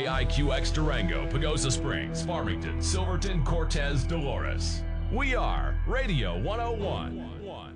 KIQX Durango, Pagosa Springs, Farmington, Silverton, Cortez, Dolores. We are Radio 101.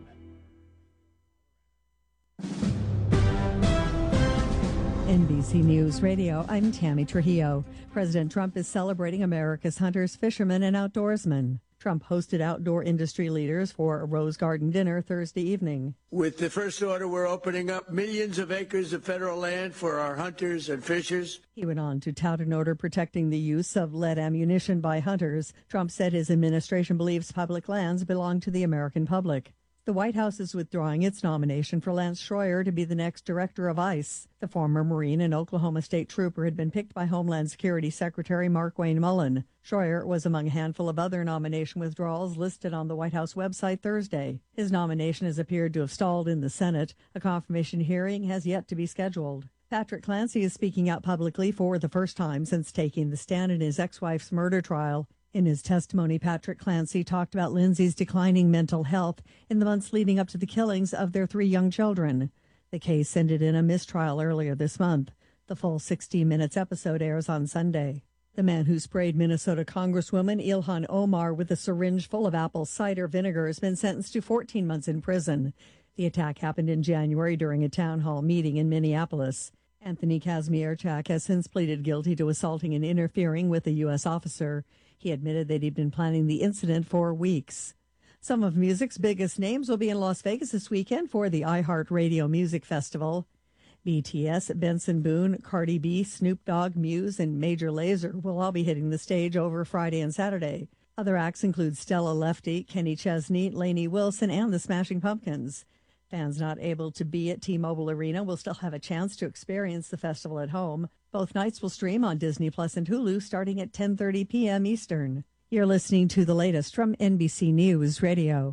NBC News Radio, I'm Tammy Trujillo. President Trump is celebrating America's hunters, fishermen, and outdoorsmen. Trump hosted outdoor industry leaders for a Rose Garden dinner Thursday evening. With the first order, we're opening up millions of acres of federal land for our hunters and fishers. He went on to tout an order protecting the use of lead ammunition by hunters. Trump said his administration believes public lands belong to the American public. The White House is withdrawing its nomination for Lance Schroyer to be the next director of ICE. The former Marine and Oklahoma State trooper had been picked by Homeland Security Secretary Markwayne Mullin. Schroyer was among a handful of other nomination withdrawals listed on the White House website Thursday. His nomination has appeared to have stalled in the Senate. A confirmation hearing has yet to be scheduled. Patrick Clancy is speaking out publicly for the first time since taking the stand in his ex-wife's murder trial. In his testimony, Patrick Clancy talked about Lindsay's declining mental health in the months leading up to the killings of their 3 young children. The case ended in a mistrial earlier this month. The full 60 Minutes episode airs on Sunday. The man who sprayed Minnesota Congresswoman Ilhan Omar with a syringe full of apple cider vinegar has been sentenced to 14 months in prison. The attack happened in January during a town hall meeting in Minneapolis. Anthony Kazmierczak has since pleaded guilty to assaulting and interfering with a U.S. officer. He admitted that he'd been planning the incident for weeks. Some of music's biggest names will be in Las Vegas this weekend for the iHeartRadio Music Festival. BTS, Benson Boone, Cardi B, Snoop Dogg, Muse, and Major Lazer will all be hitting the stage over Friday and Saturday. Other acts include Stella Lefty, Kenny Chesney, Lainey Wilson, and the Smashing Pumpkins. Fans not able to be at T-Mobile Arena will still have a chance to experience the festival at home. Both nights will stream on Disney Plus and Hulu starting at 10:30 p.m. Eastern. You're listening to the latest from NBC News Radio.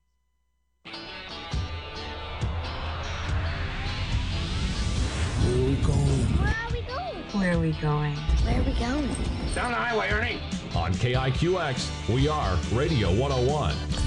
Where are we going? Where are we going? Where are we going? Down the highway, Ernie. On KIQX, we are Radio 101.